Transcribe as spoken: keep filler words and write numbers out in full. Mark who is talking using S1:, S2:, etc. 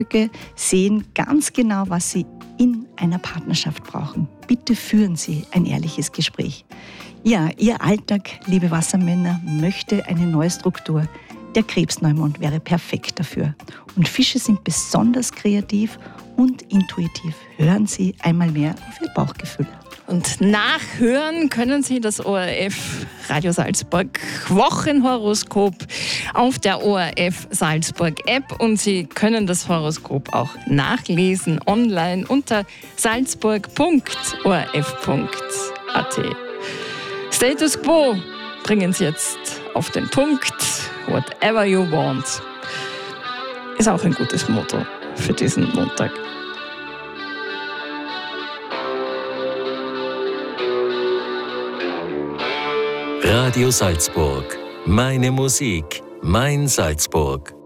S1: sehen ganz genau, was Sie in einer Partnerschaft brauchen. Bitte führen Sie ein ehrliches Gespräch. Ja, Ihr Alltag, liebe Wassermänner, möchte eine neue Struktur. Der Krebsneumond wäre perfekt dafür. Und Fische sind besonders kreativ und intuitiv. Hören Sie einmal mehr auf Ihr Bauchgefühl.
S2: Und nachhören können Sie das O R F Radio Salzburg Wochenhoroskop auf der O R F Salzburg App und Sie können das Horoskop auch nachlesen online unter salzburg punkt o r f punkt a t. Status Quo bringen Sie jetzt auf den Punkt. Whatever you want ist auch ein gutes Motto für diesen Montag.
S3: Radio Salzburg. Meine Musik, mein Salzburg.